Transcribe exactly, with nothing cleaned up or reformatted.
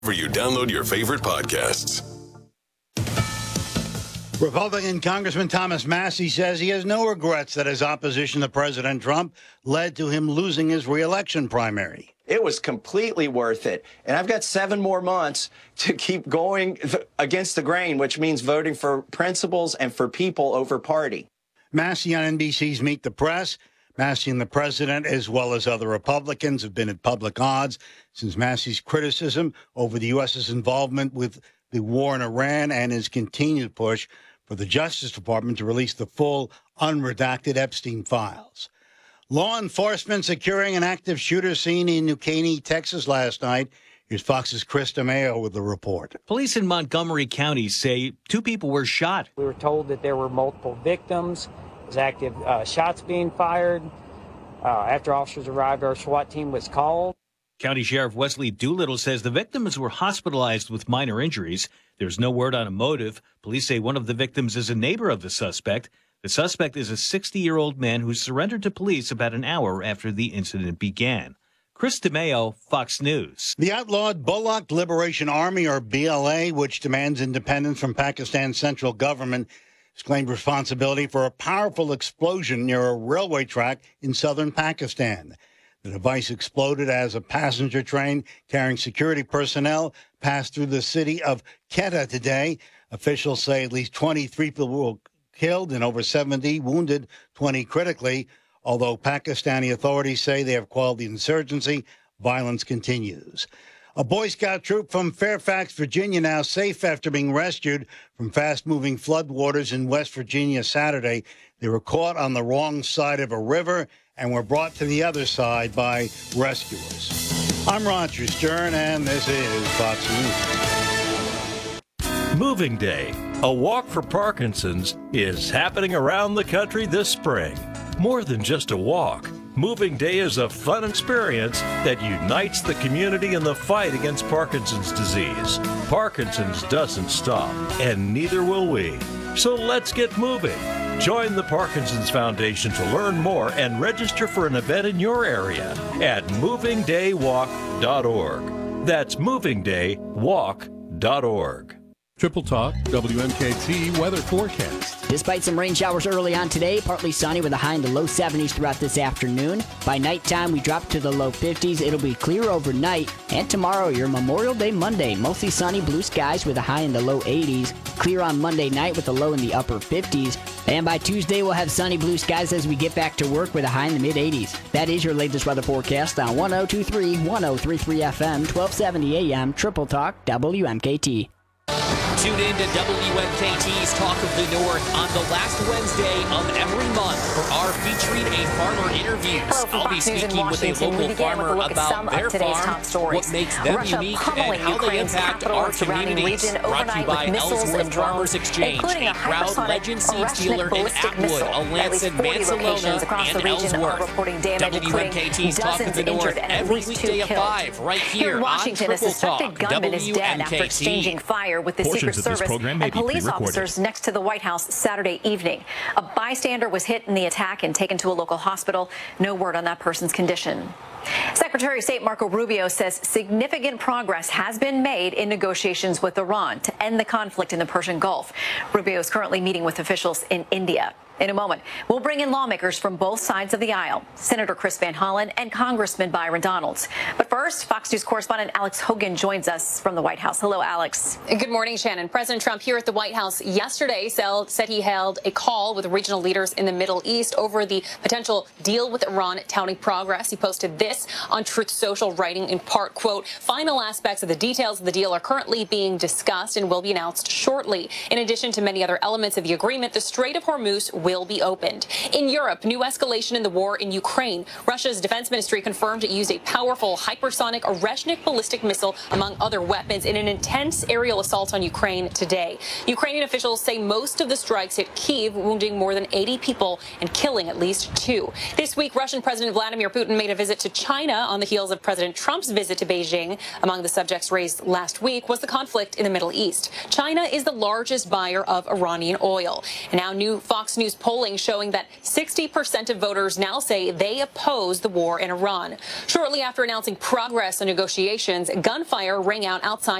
wherever you download your favorite podcasts. Republican Congressman Thomas Massie says he has no regrets that his opposition to President Trump led to him losing his re-election primary. It was completely worth it. And I've got seven more months to keep going against the grain, which means voting for principles and for people over party. Massie on N B C's Meet the Press. Massie and the president, as well as other Republicans, have been at public odds since Massie's criticism over the U S's involvement with the war in Iran and his continued push for the Justice Department to release the full, unredacted Epstein files. Law enforcement securing an active shooter scene in New Caney, Texas last night. Here's Fox's Chris DeMeo with the report. Police in Montgomery County say two people were shot. We were told that there were multiple victims. There was active uh, shots being fired. Uh, after officers arrived, our SWAT team was called. County Sheriff Wesley Doolittle says the victims were hospitalized with minor injuries. There's no word on a motive. Police say one of the victims is a neighbor of the suspect. The suspect is a sixty-year-old man who surrendered to police about an hour after the incident began. Chris DeMeo, Fox News. The outlawed Bullock Liberation Army, or B L A, which demands independence from Pakistan's central government, has claimed responsibility for a powerful explosion near a railway track in southern Pakistan. The device exploded as a passenger train carrying security personnel passed through the city of Quetta today. Officials say at least twenty-three people were killed and over seventy wounded, twenty critically. Although Pakistani authorities say they have quelled the insurgency, violence continues. A Boy Scout troop from Fairfax, Virginia, now safe after being rescued from fast-moving floodwaters in West Virginia Saturday. They were caught on the wrong side of a river and were brought to the other side by rescuers. I'm Roger Stern, and this is Fox News. Moving Day, a walk for Parkinson's, is happening around the country this spring. More than just a walk, Moving Day is a fun experience that unites the community in the fight against Parkinson's disease. Parkinson's doesn't stop, and neither will we. So let's get moving. Join the Parkinson's Foundation to learn more and register for an event in your area at moving day walk dot org. That's moving day walk dot org. Triple Talk W M K T weather forecast. Despite some rain showers early on today, partly sunny with a high in the low seventies throughout this afternoon. By nighttime, we drop to the low fifties. It'll be clear overnight. And tomorrow, your Memorial Day Monday, mostly sunny, blue skies with a high in the low eighties. Clear on Monday night with a low in the upper fifties. And by Tuesday, we'll have sunny blue skies as we get back to work with a high in the mid eighties. That is your latest weather forecast on one oh two three, one oh three three F M, twelve seventy A M, Triple Talk W M K T. Tune in to W M K T's Talk of the North on the last Wednesday of every month for our featuring a farmer interviews. Hello, I'll be speaking with a local farmer with about their farm, what makes them Russia unique, and how they impact our communities. Brought to you by Ellsworth Farmers Exchange, a proud Legend seed dealer in Atwood, Alanson, Mansalona, and Ellsworth. W M K T's Talk of the North every weekday at five, right here, here on Triple Talk, W M K T. After exchanging fire with the Secret Service and police officers next to the White House Saturday evening. A bystander was hit in the attack and taken to a local hospital. No word on that person's condition. Secretary of State Marco Rubio says significant progress has been made in negotiations with Iran to end the conflict in the Persian Gulf. Rubio is currently meeting with officials in India. In a moment, we'll bring in lawmakers from both sides of the aisle, Senator Chris Van Hollen and Congressman Byron Donalds. But first, Fox News correspondent Alex Hogan joins us from the White House. Hello, Alex. Good morning, Shannon. President Trump here at the White House yesterday said he held a call with regional leaders in the Middle East over the potential deal with Iran, touting progress. He posted this on Truth Social, writing in part, quote, final aspects of the details of the deal are currently being discussed and will be announced shortly. In addition to many other elements of the agreement, the Strait of Hormuz will will be opened. In Europe, new escalation in the war in Ukraine. Russia's defense ministry confirmed it used a powerful hypersonic Oreshnik ballistic missile, among other weapons, in an intense aerial assault on Ukraine today. Ukrainian officials say most of the strikes hit Kyiv, wounding more than eighty people and killing at least two. This week, Russian President Vladimir Putin made a visit to China on the heels of President Trump's visit to Beijing. Among the subjects raised last week was the conflict in the Middle East. China is the largest buyer of Iranian oil. And now new Fox News polling showing that sixty percent of voters now say they oppose the war in Iran. Shortly after announcing progress on negotiations, gunfire rang out outside